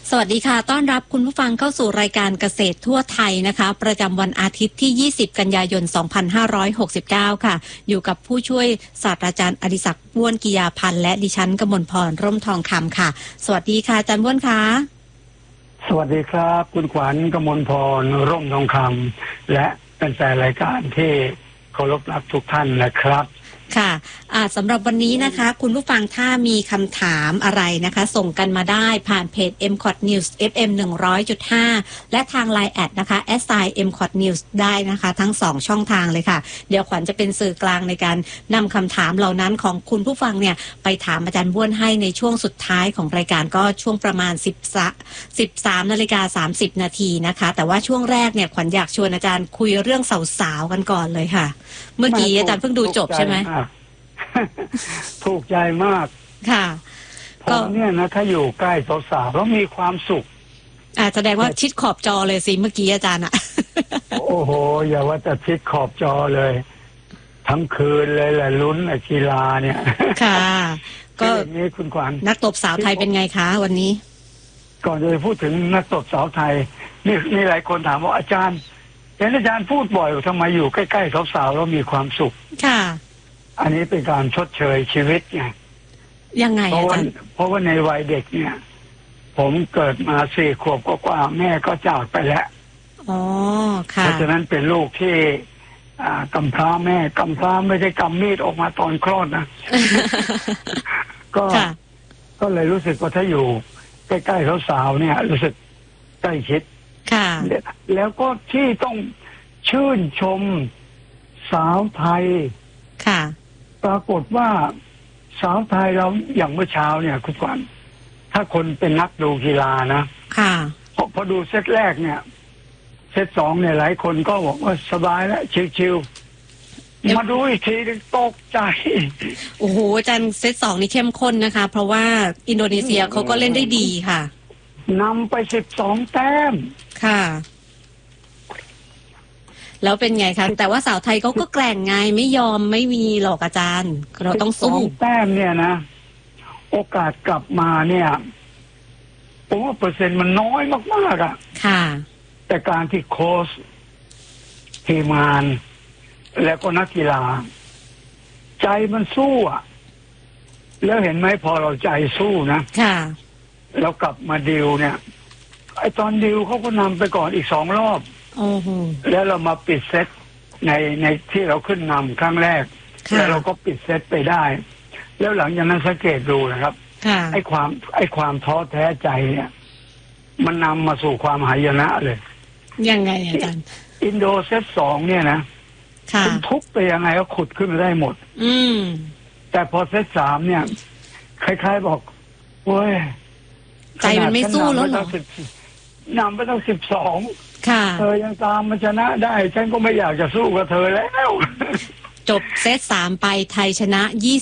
สวัสดีค่ะต้อนรับคุณผู้ฟังเข้าสู่รายการเกษตรทั่วไทยนะคะประจำวันอาทิตย์ที่20กันยายน2569ค่ะอยู่กับผู้ช่วยศาสตราจารย์อดิศักดิ์บ้วนกิยาพันธ์และดิฉันกมลพรร่มทองคำค่ะสวัสดีค่ะอาจารย์บ้วนค่ะสวัสดีครับคุณขวัญกมลพรร่มทองคำและแฟนๆรายการที่เคารพรักทุกท่านนะครับค่ะสำหรับวันนี้นะคะคุณผู้ฟังถ้ามีคำถามอะไรนะคะส่งกันมาได้ผ่านเพจ MCOT News FM 100.5 และทาง LINE แอดนะคะ @MCOT News ได้นะคะทั้ง2ช่องทางเลยค่ะเดี๋ยวขวัญจะเป็นสื่อกลางในการนำคำถามเหล่านั้นของคุณผู้ฟังเนี่ยไปถามอาจารย์บ้วนให้ในช่วงสุดท้ายของรายการก็ช่วงประมาณ13:30 นาทีนะคะแต่ว่าช่วงแรกเนี่ยขวัญอยากชวนอาจารย์คุยเรื่องสาวๆกันก่อนเลยค่ะเมื่อกี้อาจารย์เพิ่งดูจบใช่ไหมถูกใจมากค่ะก็เนี่ยนะถ้าอยู่ใกล้สาวๆแล้วมีความสุขแสดงว่าชิดขอบจอเลยสิเมื่อกี้อาจารย์อะโอ้โหอย่าว่าแต่ชิดขอบจอเลยทั้งคืนเลยแหละลุ้นกีฬาเนี่ยค่ะก็นี้คุณขวัญนักตบสาวไทยเป็นไงคะวันนี้ก่อนจะพูดถึงนักตบสาวไทยนี่หลายคนถามว่าอาจารย์เห็นอาจารย์พูดบ่อยทำไมอยู่ใกล้ๆสาวๆแล้วมีความสุขค่ะอันนี้เป็นการชดเชยชีวิตไงยังไงอาจารย์เพราะว่าในวัยเด็กเนี่ยผมเกิดมา4 ขวบกว่าแม่ก็จากไปแล้วอ๋อค่ะเพราะฉะนั้นเป็นลูกที่กำพร้าแม่กำพร้าไม่ได้กำมีดออกมาตอนคลอดนะ ก็เลยรู้สึกว่าถ้าอยู่ใกล้ๆสาวๆเนี่ยรู้สึกใกล้ชิดค่ะแล้วก็ที่ต้องชื่นชมสาวไทยค่ะปรากฏว่าสาวไทยเราอย่างเมื่อเช้าเนี่ยคุณขวัญถ้าคนเป็นนักดูกีฬานะค่ะพอดูเซตแรกเนี่ยเซต2เนี่ยหลายคนก็บอกว่าสบายแล้วชิวๆมาดูอีกทีตกใจโอ้โหอาจารย์เซต2นี่เข้มข้นนะคะเพราะว่าอินโดนีเซียเขาก็เล่นได้ดีค่ะนำไป12 แต้มค่ะแล้วเป็นไงคะแต่ว่าสาวไทยเขาก็แกร่งไงไม่ยอมไม่มีหรอกอาจารย์เราต้องสู้แต้มเนี่ยนะโอกาสกลับมาเนี่ยผมว่าเปอร์เซ็นต์มันน้อยมากๆอ่ะค่ะแต่การที่โค้ชทีมงานแล้วก็นักกีฬาใจมันสู้อ่ะแล้วเห็นไหมพอเราใจสู้นะค่ะแล้วกลับมาดิวเนี่ยไอตอนดิวเขาก็นำไปก่อนอีก2 รอบแล้วเรามาปิดเซตในที่เราขึ้นนำครั้งแรกแล้วเราก็ปิดเซตไปได้แล้วหลังจากนั้นสังเกตดูนะครับไอ้ความท้อแท้ใจเนี่ยมันนำมาสู่ความหายนะเลยยังไงอาจารย์อินโดเซต2เนี่ยนะคุณทุบไปยังไงก็ขุดขึ้นมาได้หมดแต่พอเซต3เนี่ยคล้ายๆบอกโอ้ยใจมันไม่สู้แล้วหรอนำไปต้อง12 เธอยังตามมันชนะได้ฉันก็ไม่อยากจะสู้กับเธอแล้วจบเซต3ไปไทยชนะ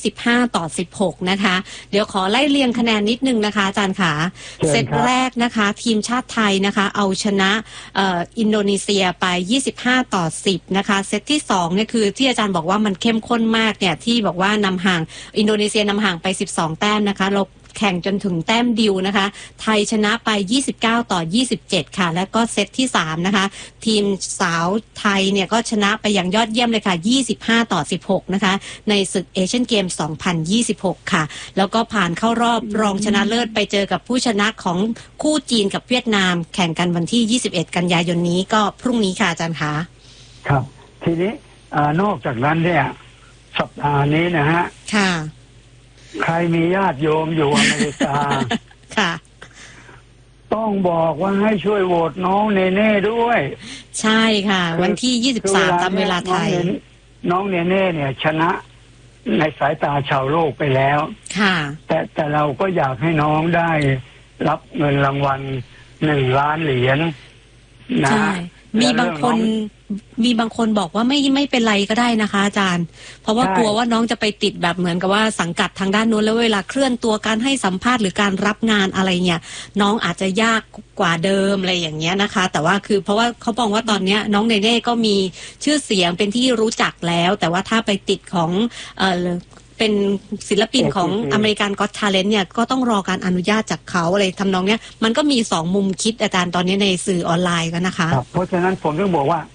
25-16นะคะเดี๋ยวขอไล่เรียงคะแนนนิดนึงนะคะอาจารย์ค่ะเซตแรกนะคะทีมชาติไทยนะคะเอาชนะอินโดนีเซียไป25-10นะคะเซตที่2เนี่ยคือที่อาจารย์บอกว่ามันเข้มข้นมากเนี่ยที่บอกว่านำห่างอินโดนีเซียนำห่างไป12 แต้มนะคะเราแข่งจนถึงแต้มดิวนะคะไทยชนะไป29-27ค่ะแล้วก็เซตที่3นะคะทีมสาวไทยเนี่ยก็ชนะไปอย่างยอดเยี่ยมเลยค่ะ25-16นะคะในศึกเอเชียนเกม2026ค่ะแล้วก็ผ่านเข้ารอบรองชนะเลิศไปเจอกับผู้ชนะของคู่จีนกับเวียดนามแข่งกันวันที่21กันยายนนี้ก็พรุ่งนี้ค่ะอาจารย์คะครับทีนี้นอกจากนั้นเนี่ยสัปดาห์นี้นะฮะค่ะใครมีญาติโยมอยู่อเมริกาค่ะต้องบอกว่าให้ช่วยโหวตน้องเนเน่ด้วยใช่ค่ะวันที่23ตามเวลาไทยน้องเนเน่เนี่ยชนะในสายตาชาวโลกไปแล้วค่ะแต่เราก็อยากให้น้องได้รับเงินรางวัล1 ล้านเหรียญนะมีบางคนบอกว่าไม่เป็นไรก็ได้นะคะอาจารย์เพราะว่ากลัวว่าน้องจะไปติดแบบเหมือนกับว่าสังกัดทางด้านนู้นแล้วเวลาเคลื่อนตัวการให้สัมภาษณ์หรือการรับงานอะไรเนี่ยน้องอาจจะยากกว่าเดิมอะไรอย่างเงี้ยนะคะแต่ว่าคือเพราะว่าเขาบอกว่าตอนนี้น้องเนเน่ก็มีชื่อเสียงเป็นที่รู้จักแล้วแต่ว่าถ้าไปติดของเป็นศิลปินของอเมริกันก็อตทาเลนต์เนี่ยก็ต้องรอการอนุญาตจากเขาอะไรทำนองเนี้ยมันก็มี2 มุมคิดอาจารย์ตอนนี้ในสื่อออนไลน์กันนะคะเพราะฉะนั้นผมต้องบอกว่า